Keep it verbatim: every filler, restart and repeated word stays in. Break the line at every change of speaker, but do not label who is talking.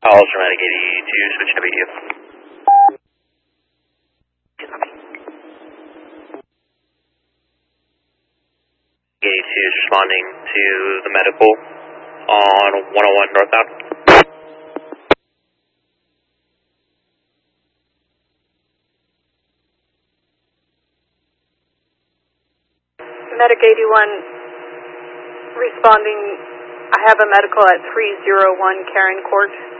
Calls from Medic eighty-two, switch to B D U. eighty-two is responding to the medical on one oh one northbound.
Medic eighty-one responding. I have a medical at three oh one Karen Court.